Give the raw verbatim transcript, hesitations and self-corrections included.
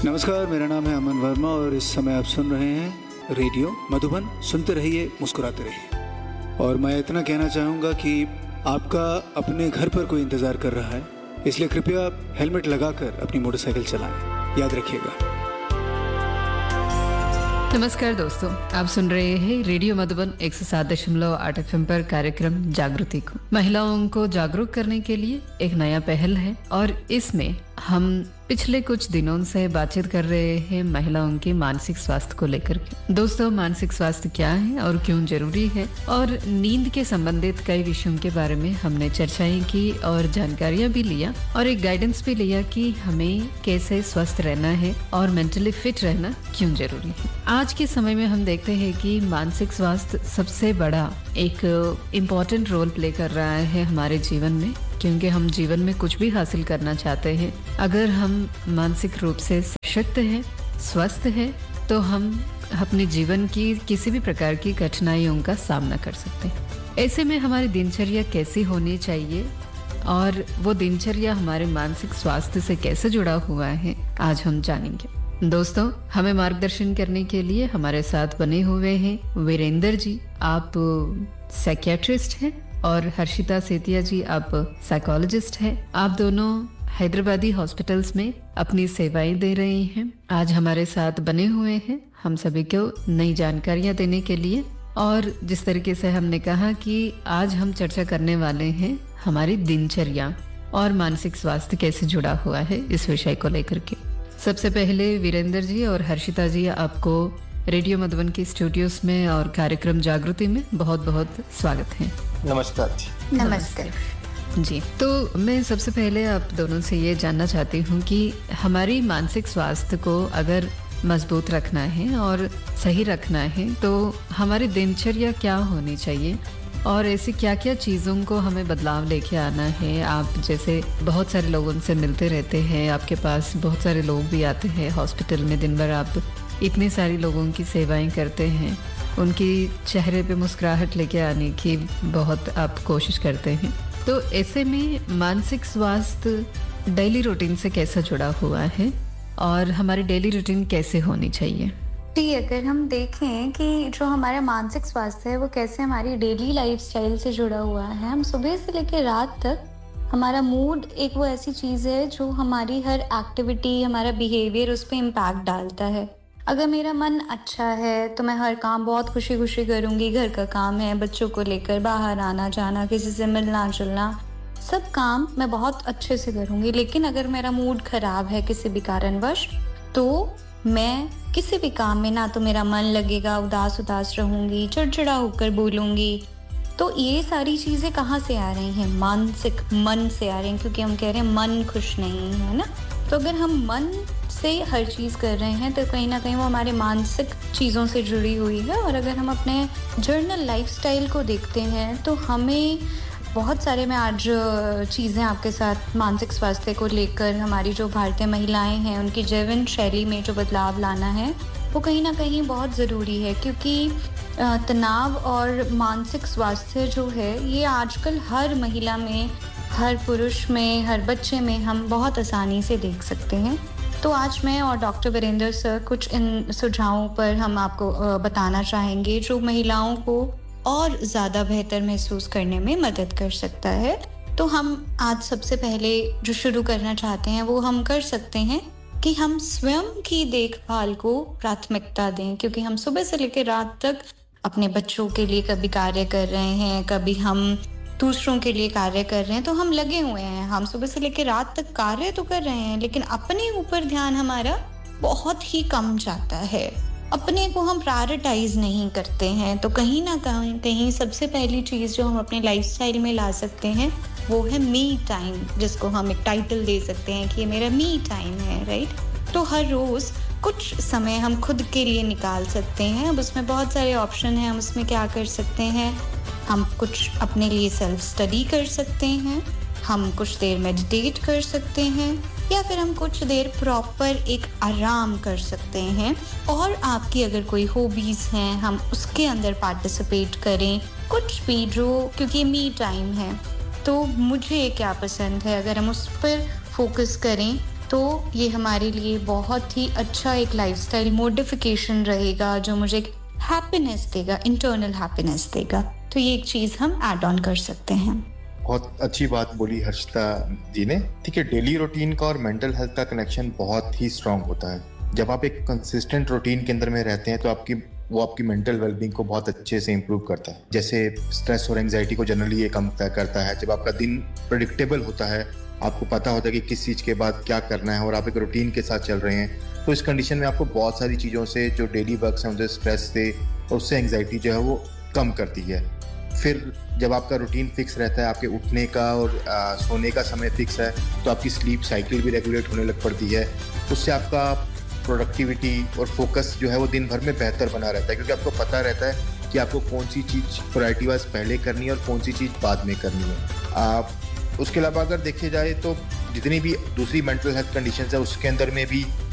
नमस्कार, मेरा नाम है अमन वर्मा और इस समय आप सुन रहे हैं रेडियो मधुबन। सुनते रहिए, मुस्कुराते रहिए। और मैं इतना कहना चाहूँगा कि आपका अपने घर पर कोई इंतज़ार कर रहा है, इसलिए कृपया हेलमेट लगाकर अपनी मोटरसाइकिल चलाएं। याद रखिएगा। नमस्कार दोस्तों, आप सुन रहे हैं रेडियो मधुबन एक सौ सात दशमलव आठ एफ एम पर कार्यक्रम जागृति को। महिलाओं को जागरूक करने के लिए एक नया पहल है और इसमें हम पिछले कुछ दिनों से बातचीत कर रहे हैं महिलाओं के मानसिक स्वास्थ्य को लेकर के। दोस्तों, मानसिक स्वास्थ्य क्या है और क्यों जरूरी है, और नींद के संबंधित कई विषयों के बारे में हमने चर्चाएं की और जानकारियां भी लिया और एक गाइडेंस भी लिया कि हमें कैसे स्वस्थ रहना है और मेंटली फिट रहना क्यों जरूरी है। आज के समय में हम देखते हैं कि मानसिक स्वास्थ्य सबसे बड़ा एक इम्पोर्टेंट रोल प्ले कर रहा है हमारे जीवन में, क्योंकि हम जीवन में कुछ भी हासिल करना चाहते हैं, अगर हम मानसिक रूप से सशक्त हैं, स्वस्थ हैं, तो हम अपने जीवन की किसी भी प्रकार की कठिनाइयों का सामना कर सकते हैं। ऐसे में हमारी दिनचर्या कैसी होनी चाहिए और वो दिनचर्या हमारे मानसिक स्वास्थ्य से कैसे जुड़ा हुआ है, आज हम जानेंगे। दोस्तों, हमें मार्गदर्शन करने के लिए हमारे साथ बने हुए हैं वीरेंद्र जी, आप साइकियाट्रिस्ट हैं, और हर्षिता सेतिया जी, आप साइकोलॉजिस्ट हैं। आप दोनों हैदराबादी हॉस्पिटल्स में अपनी सेवाएं दे रहे हैं। आज हमारे साथ बने हुए हैं हम सभी को नई जानकारियां देने के लिए। और जिस तरीके से हमने कहा कि आज हम चर्चा करने वाले हैं हमारी दिनचर्या और मानसिक स्वास्थ्य कैसे जुड़ा हुआ है, इस विषय को लेकर के। सबसे पहले वीरेंद्र जी और हर्षिता जी, आपको रेडियो मधुबन की स्टूडियोज में और कार्यक्रम जागृति में बहुत बहुत स्वागत है। नमस्कार जी। नमस्कार जी। तो मैं सबसे पहले आप दोनों से ये जानना चाहती हूँ कि हमारी मानसिक स्वास्थ्य को अगर मजबूत रखना है और सही रखना है तो हमारी दिनचर्या क्या होनी चाहिए और ऐसी क्या क्या चीज़ों को हमें बदलाव लेके आना है। आप जैसे बहुत सारे लोगों से मिलते रहते हैं, आपके पास बहुत सारे लोग भी आते हैं हॉस्पिटल में, दिन भर आप इतने सारे लोगों की सेवाएं करते हैं, उनकी चेहरे पे मुस्कुराहट लेके आने की बहुत आप कोशिश करते हैं। तो ऐसे में मानसिक स्वास्थ्य डेली रूटीन से कैसा जुड़ा हुआ है और हमारी डेली रूटीन कैसे होनी चाहिए? जी, अगर हम देखें कि जो हमारा मानसिक स्वास्थ्य है वो कैसे हमारी डेली लाइफस्टाइल से जुड़ा हुआ है, हम सुबह से लेकर रात तक हमारा मूड एक वो ऐसी चीज़ है जो हमारी हर एक्टिविटी, हमारा बिहेवियर उस पर इम्पैक्ट डालता है। अगर मेरा मन अच्छा है तो मैं हर काम बहुत खुशी खुशी करूँगी। घर का काम है, बच्चों को लेकर बाहर आना जाना, किसी से मिलना जुलना, सब काम मैं बहुत अच्छे से करूँगी। लेकिन अगर मेरा मूड खराब है किसी भी कारणवश, तो मैं किसी भी काम में ना तो मेरा मन लगेगा, उदास उदास रहूँगी, चिड़चिड़ा होकर बोलूँगी। तो ये सारी चीज़ें कहाँ से आ रही हैं? मानसिक मन से आ रही हैं, क्योंकि हम कह रहे हैं मन खुश नहीं है ना। तो अगर हम मन से हर चीज़ कर रहे हैं तो कहीं ना कहीं वो हमारे मानसिक चीज़ों से जुड़ी हुई है। और अगर हम अपने जर्नल लाइफस्टाइल को देखते हैं तो हमें बहुत सारे, मैं आज चीज़ें आपके साथ मानसिक स्वास्थ्य को लेकर, हमारी जो भारतीय महिलाएं हैं उनकी जीवन शैली में जो बदलाव लाना है वो कहीं ना कहीं बहुत ज़रूरी है। क्योंकि तनाव और मानसिक स्वास्थ्य जो है ये आजकल हर महिला में, हर पुरुष में, हर बच्चे में हम बहुत आसानी से देख सकते हैं। तो आज मैं और डॉक्टर वीरेंद्र सर कुछ इन सुझावों पर हम आपको बताना चाहेंगे जो महिलाओं को और ज़्यादा बेहतर महसूस करने में मदद कर सकता है। तो हम आज सबसे पहले जो शुरू करना चाहते हैं वो हम कर सकते हैं कि हम स्वयं की देखभाल को प्राथमिकता दें। क्योंकि हम सुबह से लेकर रात तक अपने बच्चों के लिए कभी कार्य कर रहे हैं, कभी हम दूसरों के लिए कार्य कर रहे हैं, तो हम लगे हुए हैं। हम सुबह से लेकर रात तक कार्य तो कर रहे हैं, लेकिन अपने ऊपर ध्यान हमारा बहुत ही कम जाता है। अपने को हम प्रायोरिटाइज नहीं करते हैं। तो कहीं ना कहीं कहीं सबसे पहली चीज़ जो हम अपने लाइफस्टाइल में ला सकते हैं वो है मी टाइम, जिसको हम एक टाइटल दे सकते हैं कि ये मेरा मी टाइम है, राइट। तो हर रोज़ कुछ समय हम खुद के लिए निकाल सकते हैं। अब उसमें बहुत सारे ऑप्शन हैं, हम उसमें क्या कर सकते हैं, हम कुछ अपने लिए सेल्फ स्टडी कर सकते हैं, हम कुछ देर मेडिटेट कर सकते हैं, या फिर हम कुछ देर प्रॉपर एक आराम कर सकते हैं। और आपकी अगर कोई हॉबीज़ हैं हम उसके अंदर पार्टिसिपेट करें, कुछ भी जो, क्योंकि मी टाइम है तो मुझे क्या पसंद है, अगर हम उस पर फोकस करें तो ये हमारे लिए बहुत ही अच्छा एक लाइफस्टाइल मॉडिफिकेशन रहेगा जो मुझे एक हैप्पीनेस देगा, इंटरनल हैप्पीनेस देगा। तो ये एक चीज हम ऐड ऑन कर सकते हैं। बहुत अच्छी बात बोली हर्षिता जी ने। ठीक है, डेली रूटीन का और मेंटल हेल्थ का कनेक्शन बहुत ही स्ट्रांग होता है। जब आप एक कंसिस्टेंट रूटीन के अंदर में रहते हैं तो आपकी वो आपकी मेंटल वेलबींग को बहुत अच्छे से इंप्रूव करता है। जैसे स्ट्रेस और एंजाइटी को जनरली ये कम करता है। जब आपका दिन प्रेडिक्टेबल होता है, आपको पता होता है कि किस चीज़ के बाद क्या करना है और आप एक रूटीन के साथ चल रहे हैं, तो इस कंडीशन में आपको बहुत सारी चीज़ों से जो डेली वर्क्स हैं उनसे स्ट्रेस से और उससे एंजाइटी जो है वो कम करती है। फिर जब आपका रूटीन फिक्स रहता है, आपके उठने का और आ, सोने का समय फिक्स है, तो आपकी स्लीप साइकिल भी रेगुलेट होने लग पड़ती है। उससे आपका प्रोडक्टिविटी और फोकस जो है वो दिन भर में बेहतर बना रहता है, क्योंकि आपको पता रहता है कि आपको कौन सी चीज़ प्रायोरिटी वाइज पहले करनी है और कौन सी चीज़ बाद में करनी है। आप उसके अलावा अगर देखे जाए तो जितनी भी दूसरी मेंटल हेल्थ कंडीशंस है उसके अंदर में भी